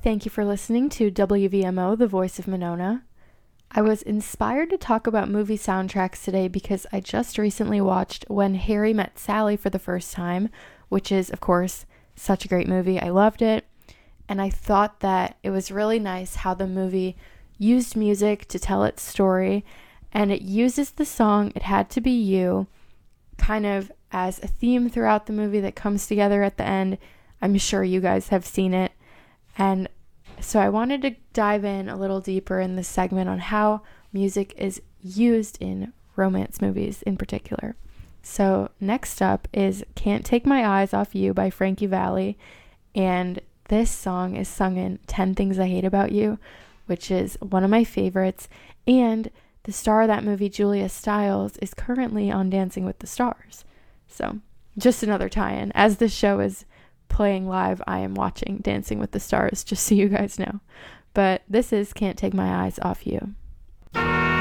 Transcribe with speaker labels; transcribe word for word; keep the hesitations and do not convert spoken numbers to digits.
Speaker 1: Thank you for listening to W V M O, the voice of Monona. I was inspired to talk about movie soundtracks today because I just recently watched When Harry Met Sally for the first time, which is, of course, such a great movie. I loved it, and I thought that it was really nice how the movie used music to tell its story, and it uses the song It Had to Be You kind of as a theme throughout the movie that comes together at the end. I'm sure you guys have seen it. And so I wanted to dive in a little deeper in this segment on how music is used in romance movies in particular. So next up is Can't Take My Eyes Off You by Frankie Valli. And this song is sung in ten Things I Hate About You, which is one of my favorites. And the star of that movie, Julia Stiles, is currently on Dancing with the Stars. So just another tie-in. As this show is playing live, I am watching Dancing with the Stars, just so you guys know. But this is Can't Take My Eyes Off You.